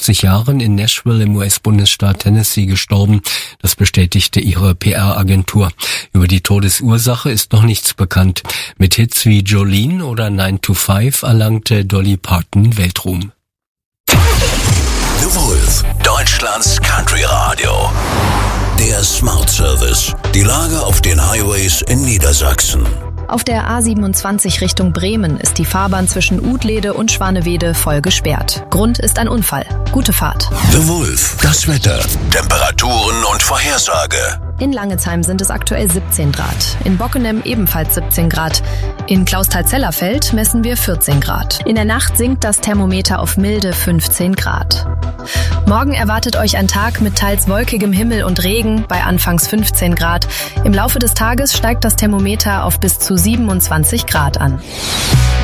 84 Jahren in Nashville im US-Bundesstaat Tennessee gestorben. Das bestätigte ihre PR-Agentur. Über die Todesursache ist noch nichts bekannt. Mit Hits wie Jolene oder 9 to 5 erlangte Dolly Parton Weltruhm. The Wolf, Deutschlands Country-Radio. Der Smart Service. Die Lage auf den Highways in Niedersachsen. Auf der A27 Richtung Bremen ist die Fahrbahn zwischen Udlede und Schwanewede voll gesperrt. Grund ist ein Unfall. Gute Fahrt. The Wolf, das Wetter, Temperaturen und Vorhersage. In Langezheim sind es aktuell 17 Grad. In Bockenem ebenfalls 17 Grad. In Klausthal-Zellerfeld messen wir 14 Grad. In der Nacht sinkt das Thermometer auf milde 15 Grad. Morgen erwartet euch ein Tag mit teils wolkigem Himmel und Regen bei anfangs 15 Grad. Im Laufe des Tages steigt das Thermometer auf bis zu 27 Grad an.